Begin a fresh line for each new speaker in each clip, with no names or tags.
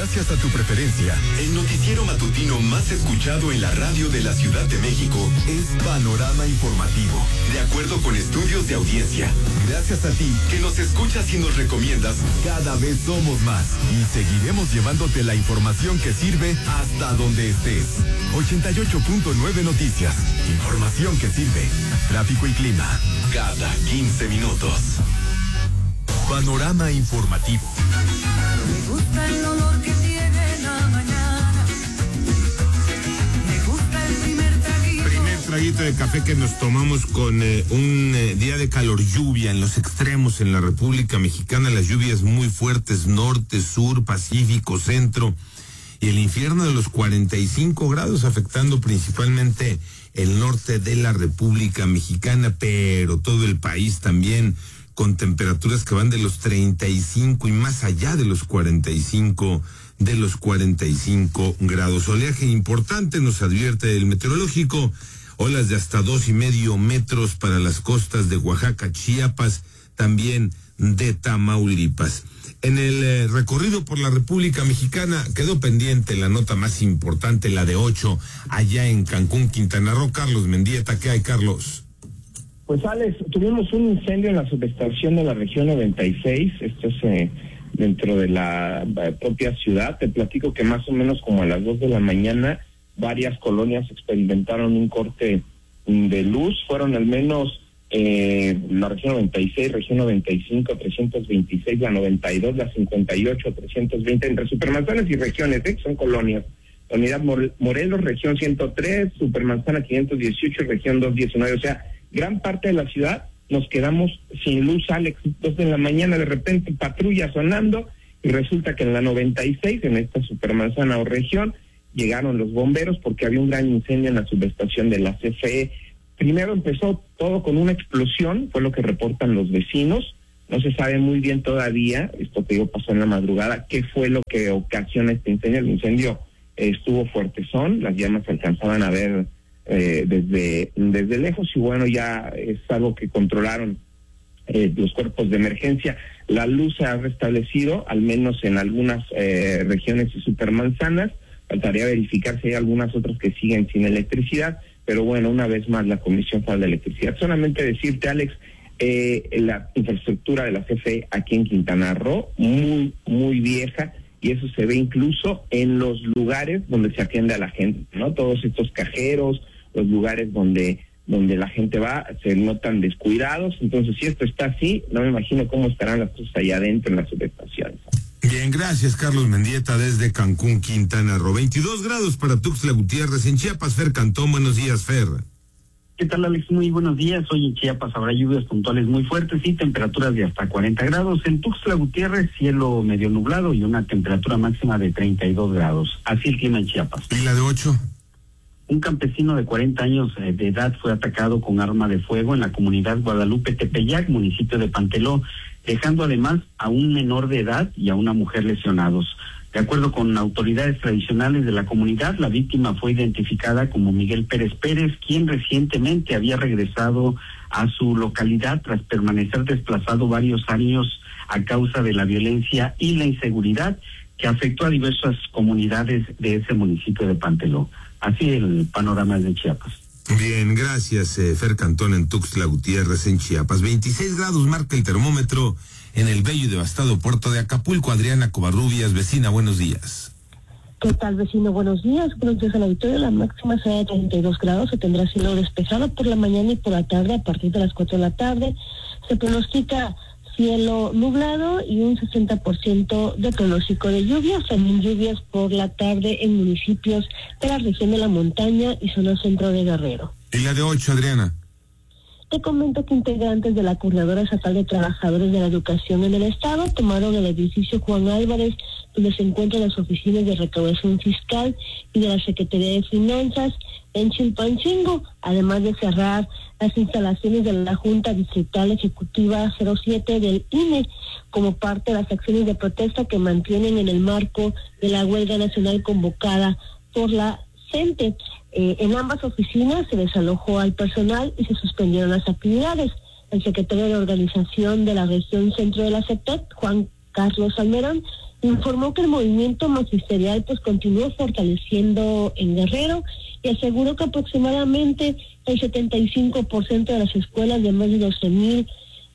Gracias a tu preferencia, el noticiero matutino más escuchado en la radio de la Ciudad de México es Panorama Informativo, de acuerdo con estudios de audiencia. Gracias a ti, que nos escuchas y nos recomiendas, cada vez somos más y seguiremos llevándote la información que sirve hasta donde estés. 88.9 Noticias, información que sirve. Tráfico y clima, cada 15 minutos. Panorama Informativo.
Me gusta el olor que tiene la mañana. Me gusta el primer
traguito de café que nos tomamos con un día de calor, lluvia en los extremos en la República Mexicana, las lluvias muy fuertes, norte, sur, Pacífico, centro, y el infierno de los 45 grados afectando principalmente el norte de la República Mexicana, pero todo el país también, con temperaturas que van de los 35 y más allá de los 45 grados. Oleaje importante, nos advierte el meteorológico, olas de hasta 2.5 metros para las costas de Oaxaca, Chiapas, también de Tamaulipas. En el recorrido por la República Mexicana quedó pendiente la nota más importante, la de 8, allá en Cancún, Quintana Roo. Carlos Mendieta, ¿qué hay, Carlos?
Pues Alex, tuvimos un incendio en la subestación de la región 96, esto es dentro de la propia ciudad. Te platico que más o menos como a las 2 de la mañana, varias colonias experimentaron un corte de luz, fueron al menos la región 96, región 95, 326, la 92, la 58, 320, entre Supermanzanas y regiones, son colonias. La unidad Morelos, región 103, Supermanzana 518, región 219, o sea, gran parte de la ciudad nos quedamos sin luz, Alex. 2 de la mañana de repente patrulla sonando y resulta que en la 96, en esta Supermanzana o región, llegaron los bomberos porque había un gran incendio en la subestación de la CFE. Primero empezó todo con una explosión, fue lo que reportan los vecinos. No se sabe muy bien todavía, esto te digo, pasó en la madrugada, qué fue lo que ocasiona este incendio. El incendio estuvo fuertezón, las llamas se alcanzaban a ver desde lejos y bueno, ya es algo que controlaron los cuerpos de emergencia. La luz se ha restablecido, al menos en algunas regiones y Supermanzanas. Faltaría verificar si hay algunas otras que siguen sin electricidad, pero bueno, una vez más la Comisión Federal de Electricidad. Solamente decirte, Alex, la infraestructura de la CFE aquí en Quintana Roo, muy, muy vieja, y eso se ve incluso en los lugares donde se atiende a la gente, ¿no? Todos estos cajeros, los lugares donde la gente va, se notan descuidados. Entonces, si esto está así, no me imagino cómo estarán las cosas allá adentro en las subestaciones.
Bien, gracias, Carlos Mendieta, desde Cancún, Quintana Roo. 22 grados para Tuxtla Gutiérrez. En Chiapas, Fer Cantón, buenos días, Fer.
¿Qué tal, Alex? Muy buenos días. Hoy en Chiapas habrá lluvias puntuales muy fuertes y temperaturas de hasta 40 grados. En Tuxtla Gutiérrez, cielo medio nublado y una temperatura máxima de 32 grados. Así el clima en Chiapas.
¿Y la de 8?
Un campesino de 40 años de edad fue atacado con arma de fuego en la comunidad Guadalupe Tepeyac, municipio de Panteló, dejando además a un menor de edad y a una mujer lesionados. De acuerdo con autoridades tradicionales de la comunidad, la víctima fue identificada como Miguel Pérez Pérez, quien recientemente había regresado a su localidad tras permanecer desplazado varios años a causa de la violencia y la inseguridad que afectó a diversas comunidades de ese municipio de Panteló. Así el panorama de Chiapas.
Bien, gracias, Fer Cantón en Tuxtla Gutiérrez, en Chiapas. 26 grados marca el termómetro en el bello y devastado puerto de Acapulco. Adriana Covarrubias, vecina, buenos días.
¿Qué tal, vecino? Buenos días. Buenos días al auditorio. La máxima será de 32 grados. Se tendrá cielo despejado por la mañana y por la tarde. A partir de las 4 de la tarde se pronostica cielo nublado y un 60% de pronóstico de lluvias. También lluvias por la tarde en municipios de la región de la montaña y zona centro de Guerrero.
¿Y la de 8, Adriana?
Te comento que integrantes de la Coordinadora Estatal de Trabajadores de la Educación en el Estado tomaron el edificio Juan Álvarez, donde se encuentran las oficinas de recaudación fiscal y de la Secretaría de Finanzas en Chilpancingo, además de cerrar las instalaciones de la Junta Distrital Ejecutiva 07 del INE, como parte de las acciones de protesta que mantienen en el marco de la huelga nacional convocada por la CENTE. En ambas oficinas se desalojó al personal y se suspendieron las actividades. El secretario de Organización de la Región Centro de la CETEC, Juan Carlos Almerón, informó que el movimiento magisterial pues continúa fortaleciendo en Guerrero y aseguró que aproximadamente el 75% de las escuelas de más de 12,000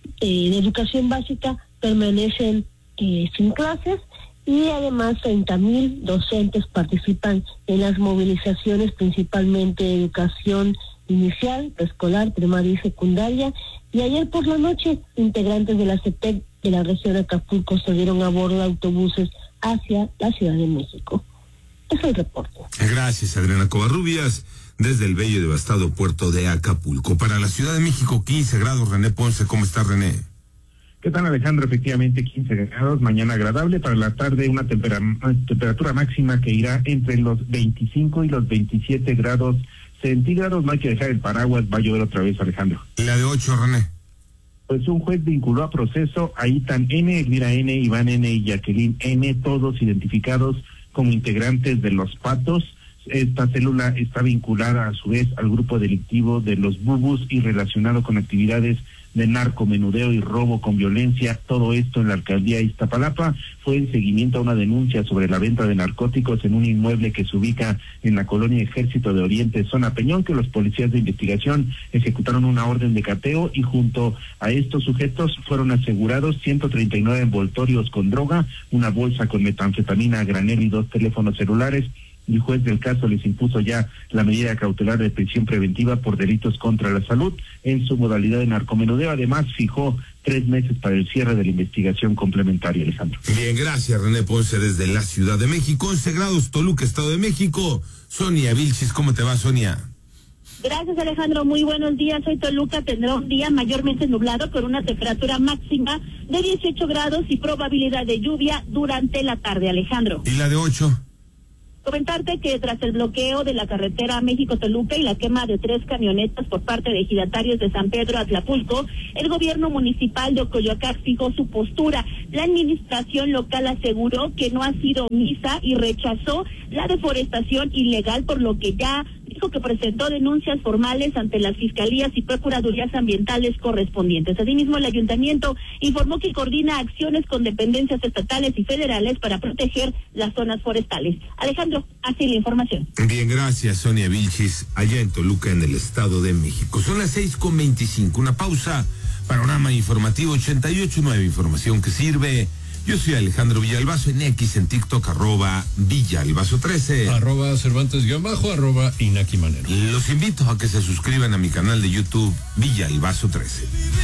de educación básica permanecen sin clases y además 30,000 docentes participan en las movilizaciones, principalmente de educación inicial, preescolar, primaria y secundaria. Y ayer por la noche, integrantes de la CETEC de la región de Acapulco salieron a bordo de autobuses hacia la Ciudad de México. Es el reporte.
Gracias, Adriana Covarrubias, desde el bello y devastado puerto de Acapulco. Para la Ciudad de México, 15 grados. René Ponce, ¿cómo está, René?
¿Qué tal, Alejandro? Efectivamente, 15 grados, mañana agradable. Para la tarde, una temperatura máxima que irá entre los 25 y los 27 grados centígrados. No hay que dejar el paraguas, va a llover otra vez, Alejandro.
La de 8, René.
Pues un juez vinculó a proceso a Itan N., Elvira N., Iván N. y Jacqueline N., todos identificados como integrantes de Los Patos. Esta célula está vinculada a su vez al grupo delictivo de los Bubus y relacionado con actividades de narcomenudeo y robo con violencia. Todo esto en la alcaldía de Iztapalapa fue en seguimiento a una denuncia sobre la venta de narcóticos en un inmueble que se ubica en la colonia Ejército de Oriente, zona Peñón, que los policías de investigación ejecutaron una orden de cateo y junto a estos sujetos fueron asegurados 139 envoltorios con droga, una bolsa con metanfetamina a granel y 2 teléfonos celulares. El juez del caso les impuso ya la medida cautelar de prisión preventiva por delitos contra la salud en su modalidad de narcomenudeo. Además, fijó 3 meses para el cierre de la investigación complementaria, Alejandro.
Bien, gracias, René Ponce, desde la Ciudad de México. 11 grados, Toluca, Estado de México. Sonia Vilchis, ¿cómo te va, Sonia?
Gracias, Alejandro. Muy buenos días. Hoy Toluca tendrá un día mayormente nublado con una temperatura máxima de 18 grados y probabilidad de lluvia durante la tarde, Alejandro.
¿Y la de 8?
Comentarte que tras el bloqueo de la carretera México-Toluca y la quema de 3 camionetas por parte de ejidatarios de San Pedro Atlapulco, el gobierno municipal de Ocoyoacac fijó su postura. La administración local aseguró que no ha sido omisa y rechazó la deforestación ilegal, por lo que ya dijo que presentó denuncias formales ante las fiscalías y procuradurías ambientales correspondientes. Asimismo, el ayuntamiento informó que coordina acciones con dependencias estatales y federales para proteger las zonas forestales. Alejandro, así la información.
Bien, gracias, Sonia Vilchis, allá en Toluca, en el Estado de México. Son las 6:25, una pausa, panorama informativo 88.9, información que sirve. Yo soy Alejandro Villalbazo, en X, en TikTok, @Villalbazo13.
@Cervantes_, @Inaki Manero.
Los invito a que se suscriban a mi canal de YouTube, Villalbazo13.